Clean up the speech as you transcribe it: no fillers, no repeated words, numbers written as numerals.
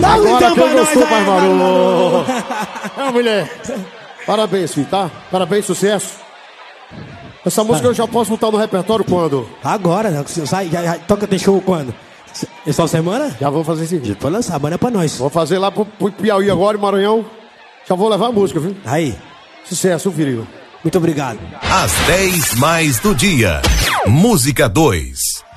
Agora que eu não sou mais barulho. É, mulher. Parabéns, filho, tá? Parabéns, sucesso. Essa música eu já posso botar no repertório quando? Agora, né? Já toca, tem show quando? Essa semana? Já vou fazer esse vídeo. Pode lançar, a banda é pra nós. Vou fazer lá pro Piauí agora, em Maranhão. Já vou levar a música, viu? Aí. Sucesso, filho. Muito obrigado. Às 10 mais do dia. Música 2.